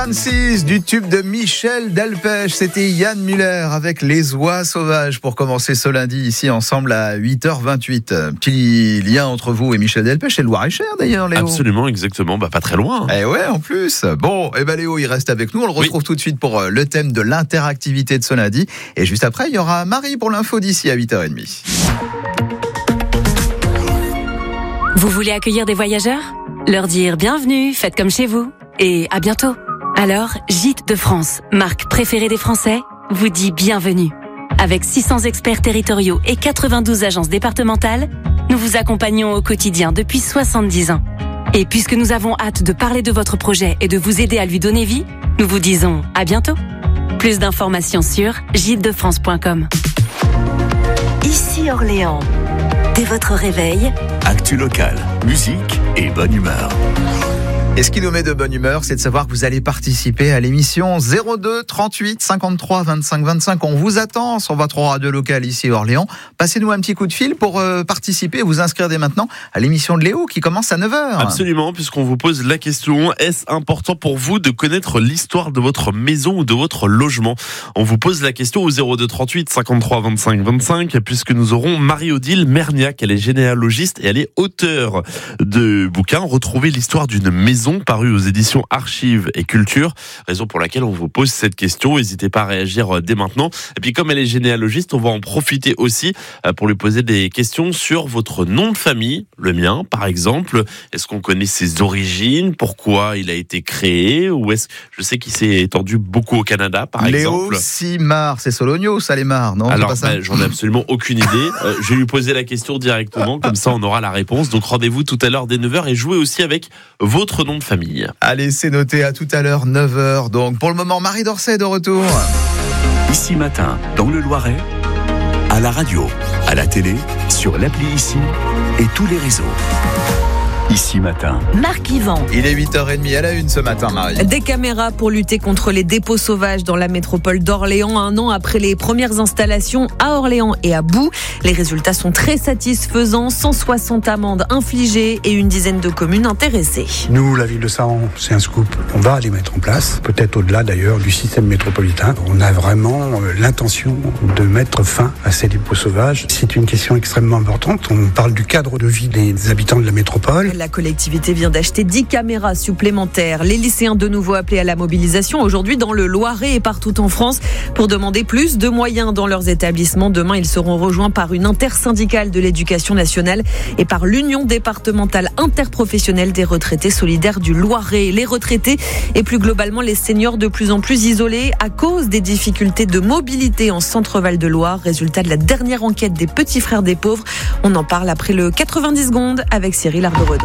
26 du tube de Michel Delpech, c'était Yann Muller avec Les Oies Sauvages pour commencer ce lundi ici ensemble à 8h28. Petit lien entre vous et Michel Delpech et Loir-et-Cher d'ailleurs, Léo. Absolument, exactement, pas très loin. Eh ouais, en plus. Bon, Léo, il reste avec nous. On le retrouve tout de suite pour le thème de l'interactivité de ce lundi. Et juste après, il y aura Marie pour l'info d'ici à 8h30. Vous voulez accueillir des voyageurs ? Leur dire bienvenue, faites comme chez vous et à bientôt. Alors, Gîtes de France, marque préférée des Français, vous dit bienvenue. Avec 600 experts territoriaux et 92 agences départementales, nous vous accompagnons au quotidien depuis 70 ans. Et puisque nous avons hâte de parler de votre projet et de vous aider à lui donner vie, nous vous disons à bientôt. Plus d'informations sur gîtesdefrance.com. Ici Orléans. Dès votre réveil, actu locale, musique et bonne humeur. Et ce qui nous met de bonne humeur, c'est de savoir que vous allez participer à l'émission 02 38 53 25 25. On vous attend sur votre radio locale ici à Orléans. Passez-nous un petit coup de fil pour participer et vous inscrire dès maintenant à l'émission de Léo qui commence à 9h. Absolument, puisqu'on vous pose la question, est-ce important pour vous de connaître l'histoire de votre maison ou de votre logement ? On vous pose la question au 02 38 53 25 25, puisque nous aurons Marie-Odile Merniac. Elle est généalogiste et elle est auteure de bouquins. Retrouver l'histoire d'une maison paru aux éditions Archives et Culture, raison pour laquelle on vous pose cette question. N'hésitez pas à réagir dès maintenant. Et puis comme elle est généalogiste, on va en profiter aussi pour lui poser des questions sur votre nom de famille, le mien par exemple. Est-ce qu'on connaît ses origines, pourquoi il a été créé, ou est-ce, je sais qu'il s'est étendu beaucoup au Canada par exemple. Léo Simard, c'est Sologno, Salémar, non ? Alors j'en ai absolument aucune idée. Je vais lui poser la question directement, comme ça on aura la réponse. Donc rendez-vous tout à l'heure dès 9h et jouez aussi avec votre nom de famille. Allez, c'est noté, à tout à l'heure, 9h. Donc, pour le moment, Marie Dorcet de retour. Ici Matin, dans le Loiret, à la radio, à la télé, sur l'appli Ici et tous les réseaux. Ici Matin. Marc Yvan. Il est 8h30 à la une ce matin, Marie. Des caméras pour lutter contre les dépôts sauvages dans la métropole d'Orléans, un an après les premières installations à Orléans et à Boux. Les résultats sont très satisfaisants, 160 amendes infligées et une dizaine de communes intéressées. Nous, la ville de Saran, c'est un scoop. On va les mettre en place, peut-être au-delà d'ailleurs du système métropolitain. On a vraiment l'intention de mettre fin à ces dépôts sauvages. C'est une question extrêmement importante. On parle du cadre de vie des habitants de la métropole. La collectivité vient d'acheter 10 caméras supplémentaires. Les lycéens de nouveau appelés à la mobilisation aujourd'hui dans le Loiret et partout en France pour demander plus de moyens dans leurs établissements. Demain, ils seront rejoints par une intersyndicale de l'éducation nationale et par l'Union départementale interprofessionnelle des retraités solidaires du Loiret. Les retraités et plus globalement les seniors de plus en plus isolés à cause des difficultés de mobilité en Centre-Val de Loire. Résultat de la dernière enquête des Petits Frères des Pauvres. On en parle après le 90 secondes avec Cyril Arboredon.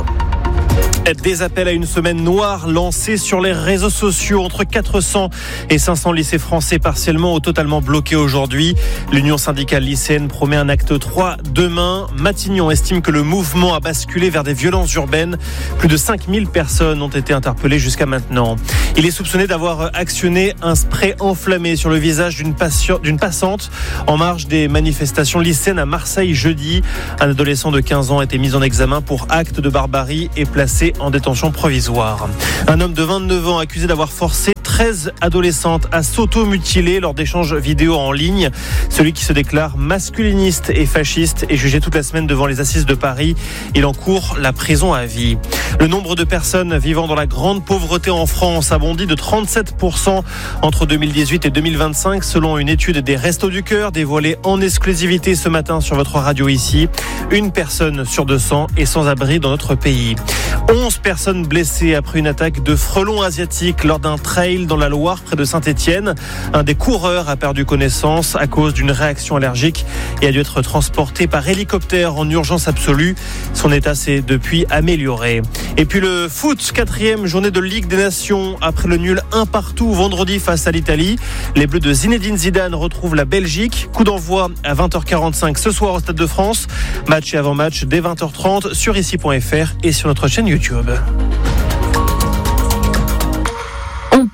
Des appels à une semaine noire lancés sur les réseaux sociaux. Entre 400 et 500 lycées français partiellement ou totalement bloqués aujourd'hui. L'Union syndicale lycéenne promet un acte 3 demain. Matignon estime que le mouvement a basculé vers des violences urbaines. Plus de 5000 personnes ont été interpellées jusqu'à maintenant. Il est soupçonné d'avoir actionné un spray enflammé sur le visage d'une passante en marge des manifestations lycéennes à Marseille jeudi. Un adolescent de 15 ans a été mis en examen pour acte de barbarie et placé en détention provisoire. Un homme de 29 ans accusé d'avoir forcé 13 adolescentes à s'auto-mutiler lors d'échanges vidéo en ligne. Celui qui se déclare masculiniste et fasciste est jugé toute la semaine devant les assises de Paris. Il encourt la prison à vie. Le nombre de personnes vivant dans la grande pauvreté en France a bondi de 37% entre 2018 et 2025 selon une étude des Restos du Cœur dévoilée en exclusivité ce matin sur votre radio ici. Une personne sur 200 est sans abri dans notre pays. 11 personnes blessées après une attaque de frelons asiatiques lors d'un trail dans la Loire près de Saint-Étienne. Un des coureurs a perdu connaissance à cause d'une réaction allergique et a dû être transporté par hélicoptère en urgence absolue. Son état s'est depuis amélioré. Et puis le foot, 4e journée de Ligue des Nations. Après le nul 1-1 vendredi face à l'Italie, les Bleus de Zinedine Zidane retrouvent la Belgique. Coup d'envoi à 20h45 ce soir au Stade de France. Match et avant-match dès 20h30 sur ici.fr et sur notre chaîne YouTube.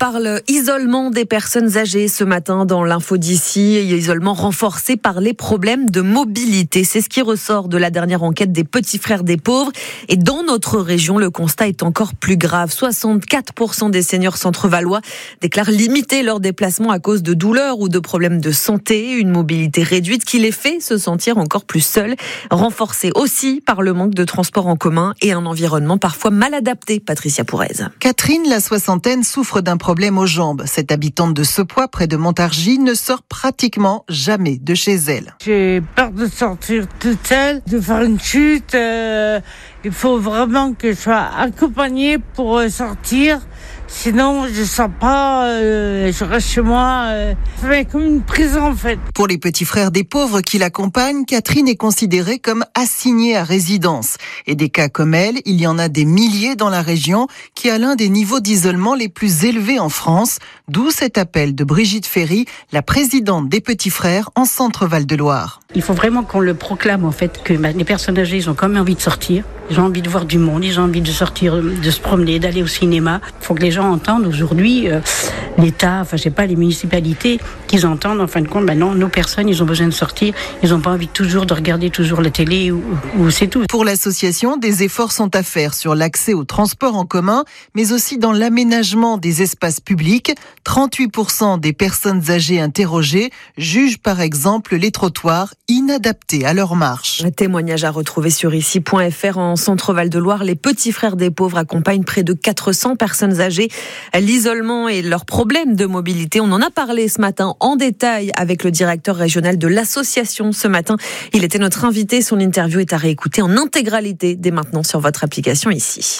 parle isolement des personnes âgées ce matin dans l'info d'ici, isolement renforcé par les problèmes de mobilité. C'est ce qui ressort de la dernière enquête des Petits Frères des Pauvres. Et dans notre région, le constat est encore plus grave. 64% des seniors centre-valois déclarent limiter leurs déplacements à cause de douleurs ou de problèmes de santé. Une mobilité réduite qui les fait se sentir encore plus seuls, renforcée aussi par le manque de transport en commun et un environnement parfois mal adapté. Patricia Pourez. Catherine, la soixantaine, souffre d'un problème aux jambes. Cette habitante de Sepois, près de Montargis, ne sort pratiquement jamais de chez elle. J'ai peur de sortir toute seule, de faire une chute. Il faut vraiment que je sois accompagnée pour sortir. Sinon, je sors pas, je reste chez moi. Ça va être comme une prison, en fait. Pour les petits frères des pauvres qui l'accompagnent, Catherine est considérée comme assignée à résidence. Et des cas comme elle, il y en a des milliers dans la région qui a l'un des niveaux d'isolement les plus élevés en France. D'où cet appel de Brigitte Ferry, la présidente des Petits Frères en Centre-Val de Loire. Il faut vraiment qu'on le proclame, en fait, que les personnes âgées, ils ont quand même envie de sortir. Ils ont envie de voir du monde, ils ont envie de sortir, de se promener, d'aller au cinéma. Il faut que les gens entendent aujourd'hui, l'État, les municipalités, qu'ils entendent, en fin de compte, non, nos personnes, ils ont besoin de sortir, ils n'ont pas envie toujours de regarder toujours la télé ou c'est tout. Pour l'association, des efforts sont à faire sur l'accès aux transports en commun, mais aussi dans l'aménagement des espaces publics. 38% des personnes âgées interrogées jugent par exemple les trottoirs inadaptés à leur marche. Un témoignage à retrouver sur ici.fr. En Centre-Val de Loire, les Petits Frères des Pauvres accompagnent près de 400 personnes âgées. L'isolement et leurs problèmes de mobilité, on en a parlé ce matin en détail avec le directeur régional de l'association ce matin. Il était notre invité, son interview est à réécouter en intégralité dès maintenant sur votre application ici.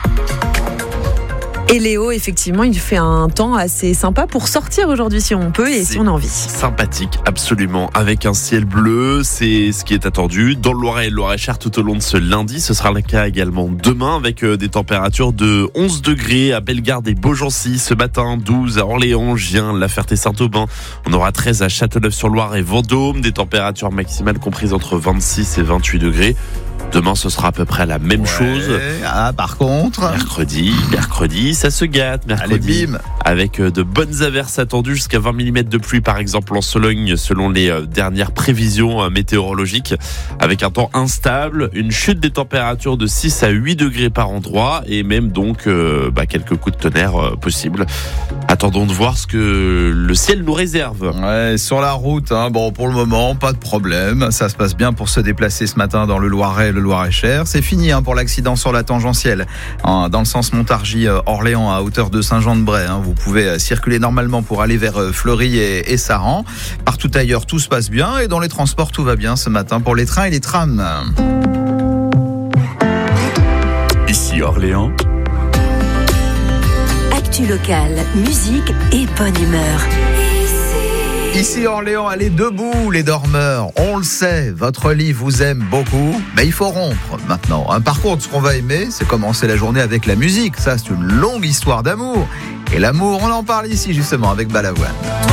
Et Léo, effectivement, il fait un temps assez sympa pour sortir aujourd'hui si on peut et si on a envie. Sympathique, absolument. Avec un ciel bleu, c'est ce qui est attendu. Dans le Loiret et le Loiret-Cher tout au long de ce lundi, ce sera le cas également demain avec des températures de 11 degrés à Bellegarde et Beaugency ce matin, 12 à Orléans, Gien, La Ferté-Saint-Aubin. On aura 13 à Châteauneuf-sur-Loire et Vendôme, des températures maximales comprises entre 26 et 28 degrés. Demain, ce sera à peu près la même chose. Par contre, mercredi, ça se gâte. Mercredi, allez, bim. Avec de bonnes averses attendues jusqu'à 20 mm de pluie, par exemple en Sologne, selon les dernières prévisions météorologiques. Avec un temps instable, une chute des températures de 6 à 8 degrés par endroit et même donc quelques coups de tonnerre possibles. Attendons de voir ce que le ciel nous réserve. Ouais, sur la route, pour le moment, pas de problème. Ça se passe bien pour se déplacer ce matin dans le Loiret et le Loiret-Cher. C'est fini pour l'accident sur la tangentielle dans le sens Montargis-Orléans à hauteur de Saint-Jean-de-Bray. Vous pouvez circuler normalement pour aller vers Fleury et Saran. Partout ailleurs, tout se passe bien et dans les transports, tout va bien ce matin pour les trains et les trams. Ici Orléans. Actu locale, musique et bonne humeur. Ici Orléans, allez debout les dormeurs, on le sait, votre lit vous aime beaucoup, mais il faut rompre maintenant. Par contre, ce qu'on va aimer, c'est commencer la journée avec la musique, ça c'est une longue histoire d'amour. Et l'amour, on en parle ici justement avec Balavoine.